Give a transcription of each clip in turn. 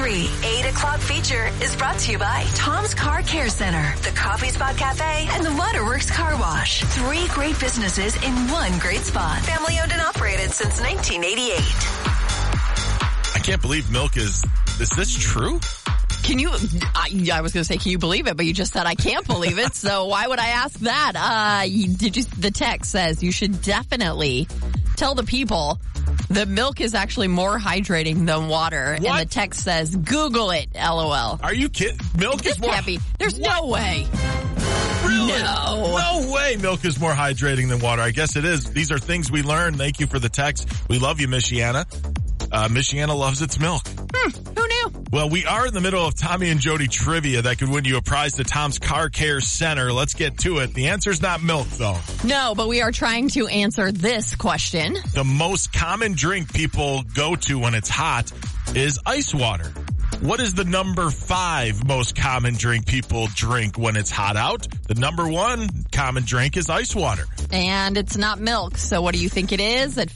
93, 8 o'clock feature is brought to you by Tom's Car Care Center, the Coffee Spot Cafe, and the Waterworks Car Wash. 3 great businesses in one great spot. Family owned and operated since 1988. I can't believe milk is this true? Can you, I was going to say, can you believe it? But you just said, I can't believe it. So why would I ask that? The text says you should definitely tell the people that milk is actually more hydrating than water. What? And the text says, Google it, LOL. Are you kidding? Milk This is more... can't be. There's no way. Really? No way milk is more hydrating than water. I guess it is. These are things we learn. Thank you for the text. We love you, Michiana. Michiana loves its milk. Who knew? Well, we are in the middle of Tommy and Jody trivia that could win you a prize to Tom's Car Care Center. Let's get to it. The answer's not milk, though. No, but we are trying to answer this question. The most common drink people go to when it's hot is ice water. What is the number 5 most common drink people drink when it's hot out? The number 1 common drink is ice water. And it's not milk. So what do you think it is? At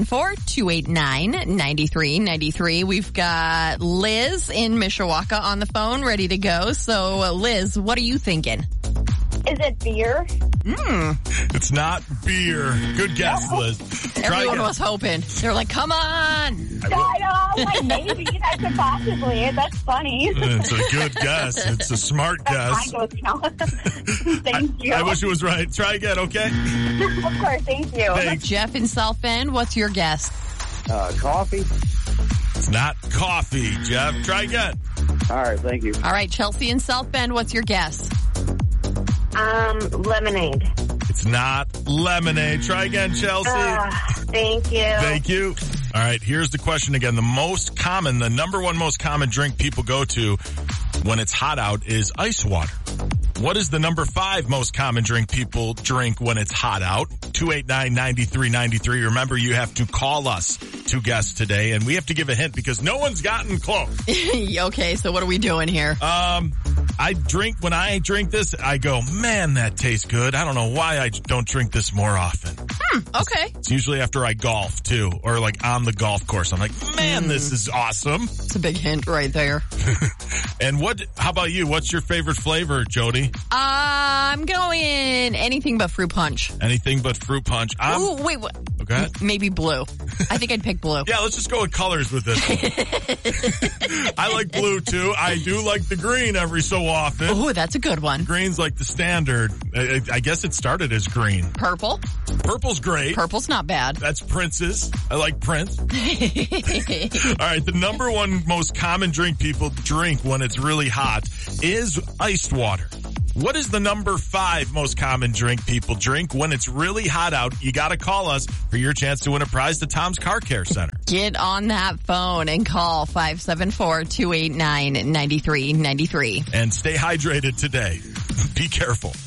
574-289-9393. We've got Liz in Mishawaka on the phone ready to go. So Liz, what are you thinking? Is it beer? It's not beer. Good guess, Liz. Everyone was hoping. They're like, come on. I know, like maybe that could possibly. That's funny. It's a good guess. It's a smart guess. Thank you. I wish it was right. Try again, okay? Of course, thank you. Thanks. Jeff in South Bend, what's your guess? Coffee. It's not coffee, Jeff. Try again. All right, thank you. All right, Chelsea in South Bend, what's your guess? Lemonade. It's not lemonade. Try again, Chelsea. Thank you. Thank you. All right, here's the question again. The number 1 most common drink people go to when it's hot out is ice water. What is the number 5 most common drink people drink when it's hot out? 289-9393. Remember, you have to call us to guess today, and we have to give a hint because no one's gotten close. Okay, so what are we doing here? When I drink this, I go, man, that tastes good. I don't know why I don't drink this more often. Okay. It's usually after I golf, too, or like on the golf course. I'm like, man, this is awesome. It's a big hint right there. And how about you? What's your favorite flavor, Jody? I'm going anything but fruit punch. Anything but fruit punch. Ooh, wait, what? Okay. Maybe blue. I think I'd pick blue. Yeah, let's just go with colors with this. I like blue, too. I do like the green every so often. Ooh, that's a good one. Green's like the standard. I guess it started as green. Purple. Purple's great. Purple's not bad. That's Prince's. I like Prince. All right, the number 1 most common drink people drink when it's really hot is iced water. What is the number 5 most common drink people drink when it's really hot out? You got to call us for your chance to win a prize to Tom's Car Care Center. Get on that phone and call 574-289-9393. And stay hydrated today. Be careful.